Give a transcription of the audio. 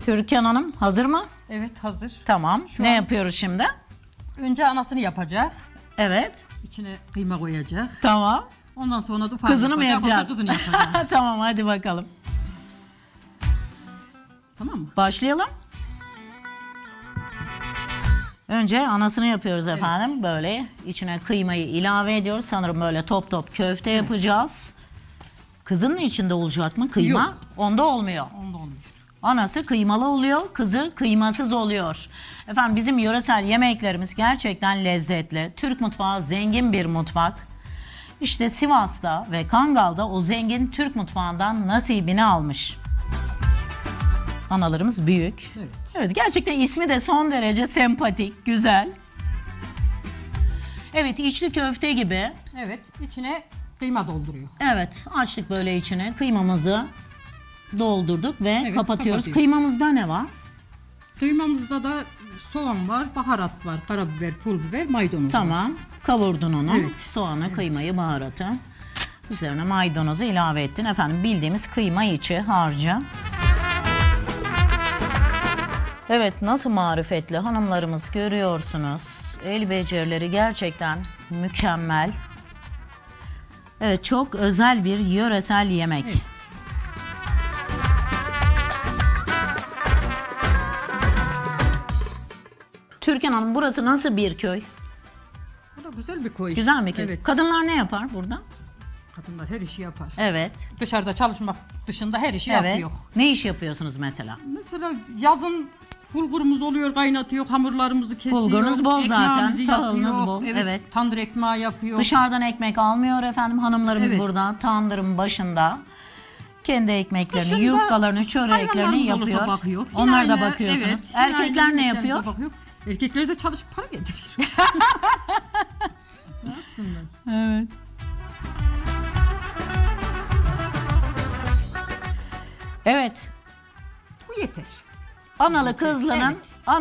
Türkan Hanım hazır mı? Evet, hazır. Tamam. Şu Ne an- yapıyoruz şimdi? Önce anasını yapacak. Evet. İçine kıyma koyacak. Tamam. Ondan sonra da ufak Kızını mı yapacak. yapacağız? Kızını yapacağız. Tamam hadi bakalım. Tamam mı? Başlayalım. Önce anasını yapıyoruz efendim. Böyle içine kıymayı ilave ediyoruz. Sanırım böyle top top köfte yapacağız. Kızının içinde olacak mı kıyma? Yok. Onda olmuyor. Onda olmuyor. Anası kıymalı oluyor, kızı kıymasız oluyor. Efendim bizim yöresel yemeklerimiz gerçekten lezzetli. Türk mutfağı zengin bir mutfak. İşte Sivas'ta ve Kangal'da o zengin Türk mutfağından nasibini almış. Analarımız büyük. Evet. Evet, gerçekten ismi de son derece sempatik, güzel. Evet, içli köfte gibi. Evet, içine kıyma dolduruyor. Evet, açtık böyle içine kıymamızı doldurduk ve Evet, kapatıyoruz. kapatıyoruz. Kıymamızda ne var? Kıymamızda da soğan var, baharat var, karabiber, pul biber, maydanoz var. Tamam, kavurdun onu. Evet. Soğanı, kıymayı, baharatı. Üzerine maydanozu ilave ettin. Efendim bildiğimiz kıyma içi harcı. Evet, nasıl marifetli hanımlarımız görüyorsunuz. El becerileri gerçekten mükemmel. Evet, çok özel bir yöresel yemek. Evet. Türkan Hanım, burası nasıl bir köy? Bu da güzel bir koy. Güzel mi köy? Evet. Kadınlar ne yapar burada? Kadınlar her işi yapar. Evet. Dışarıda çalışmak dışında her işi Evet. yapıyor. Ne iş yapıyorsunuz mesela? Mesela yazın bulgurumuz oluyor, kaynatıyor, hamurlarımızı kesiyor. Bulgurunuz bol zaten, ekmeğimizi tahılınız yapıyor. bol, evet. Tandır ekmeği yapıyor. Dışarıdan ekmek almıyor efendim hanımlarımız Evet. burada tandırın başında. Kendi ekmeklerini, Dışında yufkalarını, çöreklerini hayvanlarımız yapıyor. olursa bakıyor. Onlara da Yine aynı, bakıyorsunuz. evet, yine Erkekler aynı ne yemeklerimize yapıyor? bakıyor. Erkekler de çalışıp para getiriyor. Ne yapsınlar? Evet. Evet. Bu yeter. Analı kızlının Evet.